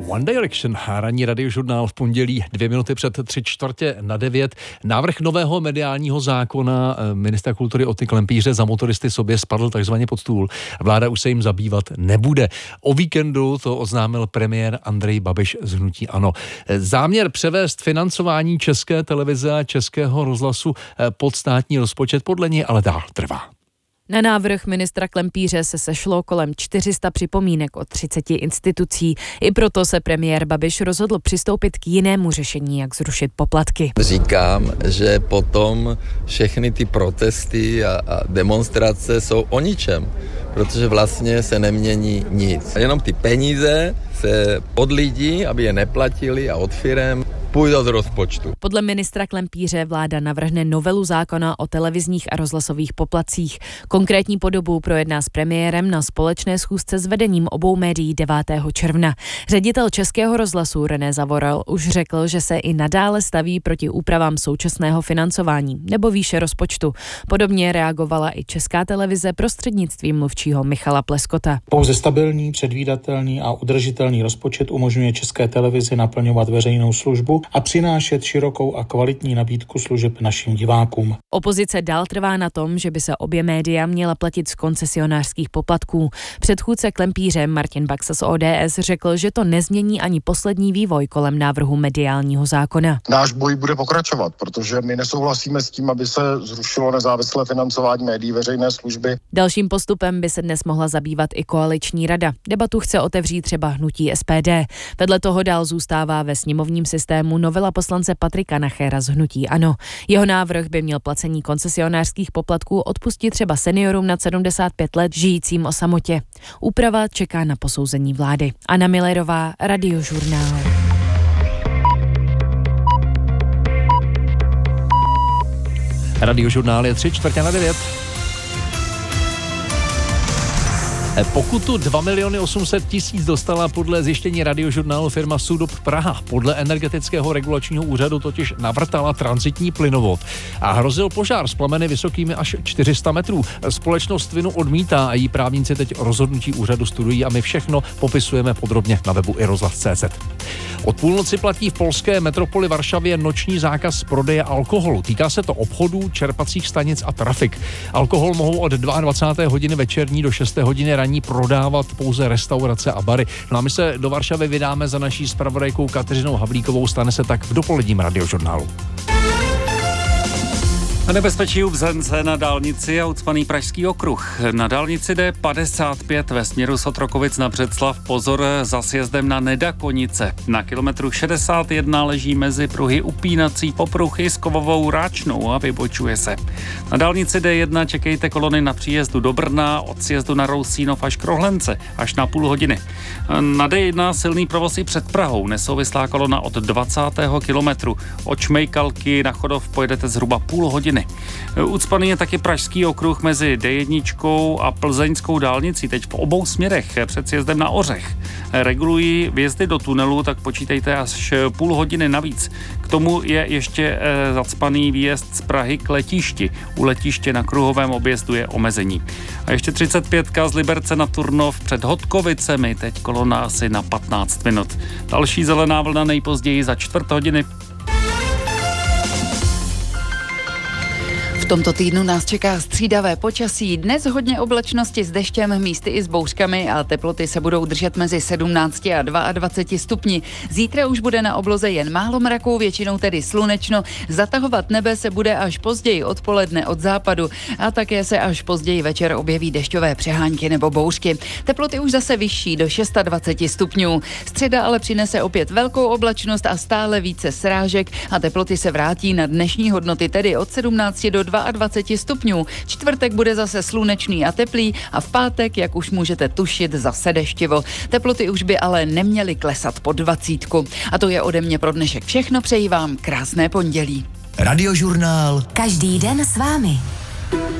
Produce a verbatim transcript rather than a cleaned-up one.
One Direction, ranní radiožurnál v pondělí, dvě minuty před tři čtvrtě na devět. Návrh nového mediálního zákona ministra kultury Oty Klempíře za motoristy sobě spadl takzvaně pod stůl. Vláda už se jim zabývat nebude. O víkendu to oznámil premiér Andrej Babiš z hnutí ANO. Záměr převést financování České televize a Českého rozhlasu pod státní rozpočet podle něj ale dál trvá. Na návrh ministra Klempíře se sešlo kolem čtyři sta připomínek od třiceti institucí. I proto se premiér Babiš rozhodl přistoupit k jinému řešení, jak zrušit poplatky. Říkám, že potom všechny ty protesty a, a demonstrace jsou o ničem, protože vlastně se nemění nic. Jenom ty peníze se od lidí, aby je neplatili, a od firem půjdou z rozpočtu. Podle ministra Klempíře vláda navrhne novelu zákona o televizních a rozhlasových poplatcích. Konkrétní podobu projedná s premiérem na společné schůzce s vedením obou médií devátého června. Ředitel Českého rozhlasu René Zavoral už řekl, že se i nadále staví proti úpravám současného financování nebo výše rozpočtu. Podobně reagovala i Česká televize prostřednictvím mluvčího Michala Pleskota. Pouze stabilní, předvídatelný a udržitelný rozpočet umožňuje České televizi naplňovat veřejnou službu a přinášet širokou a kvalitní nabídku služeb našim divákům. Opozice dál trvá na tom, že by se obě média měla platit z koncesionářských poplatků. Předchůdce Klempíře Martin Baxa z O D S řekl, že to nezmění ani poslední vývoj kolem návrhu mediálního zákona. Náš boj bude pokračovat, protože my nesouhlasíme s tím, aby se zrušilo nezávislé financování médií veřejné služby. Dalším postupem by se dnes mohla zabývat i koaliční rada. Debatu chce otevřít třeba hnutí S P D. Vedle toho dál zůstává ve sněmovním systému novela poslance Patrika Nachera z hnutí ANO. Jeho návrh by měl placení koncesionářských poplatků odpustit třeba seniorům nad sedmdesát pět let žijícím o samotě. Úprava čeká na posouzení vlády. Anna Millerová, Radiožurnál. Radiožurnál je tři čtvrtě na devět. Pokutu dva miliony osm set tisíc dostala podle zjištění radiožurnálu firma Sudop Praha. Podle energetického regulačního úřadu totiž navrtala tranzitní plynovod a hrozil požár s plameny vysokými až čtyři sta metrů. Společnost vinu odmítá a její právníci teď rozhodnutí úřadu studují a my všechno popisujeme podrobně na webu i rozhlas tečka cé zet. Od půlnoci platí v polské metropoli Varšavě noční zákaz prodeje alkoholu. Týká se to obchodů, čerpacích stanic a trafik. Alkohol mohou od dvacáté druhé hodiny večerní do šesté hodiny ranní prodávat pouze restaurace a bary. No a my se do Varšavy vydáme za naší zpravodajkou Kateřinou Havlíkovou, stane se tak v dopoledním radiožurnálu. Nebezpečí u Bzence na dálnici a ucpaný Pražský okruh. Na dálnici D padesát pět ve směru z Otrokovic na Břeclav pozor za sjezdem na Nedakonice. Na kilometru šedesát jedna leží mezi pruhy upínací popruhy s kovovou ráčnou a vybočuje se. Na dálnici D jedna čekejte kolony na příjezdu do Brna, od sjezdu na Rousínov až k Rohlence, až na půl hodiny. Na D jedna silný provoz i před Prahou, nesouvislá kolona od dvacátého kilometru. Od Šmejkalky na Chodov pojedete zhruba půl hodiny. Ucpaný je taky Pražský okruh mezi D jedna a plzeňskou dálnicí, teď v obou směrech před sjezdem na Ořech. Regulují vjezdy do tunelu, tak počítejte až půl hodiny navíc. K tomu je ještě e, zacpaný výjezd z Prahy k letišti. U letiště na kruhovém objezdu je omezení. A ještě třicet pět z Liberce na Turnov před Hodkovicemi, teď kolona asi na patnáct minut. Další zelená vlna nejpozději za čtvrt hodiny. V tomto týdnu nás čeká střídavé počasí. Dnes hodně oblačnosti s deštěm, místy i s bouřkami a teploty se budou držet mezi sedmnácti a dvaceti dvěma stupni. Zítra už bude na obloze jen málo mraků, většinou tedy slunečno. Zatahovat nebe se bude až později odpoledne od západu a také se až později večer objeví dešťové přehánky nebo bouřky. Teploty už zase vyšší do dvaceti šesti stupňů. Středa ale přinese opět velkou oblačnost a stále více srážek a teploty se vrátí na dnešní hodnoty, tedy od sedmnácti do dvaceti dvou stupňů. Čtvrtek bude zase slunečný a teplý a v pátek, jak už můžete tušit, zase deštivo. Teploty už by ale neměly klesat pod dvacítku. A to je ode mě pro dnešek všechno. Přeji vám krásné pondělí. Radiožurnál. Každý den s vámi.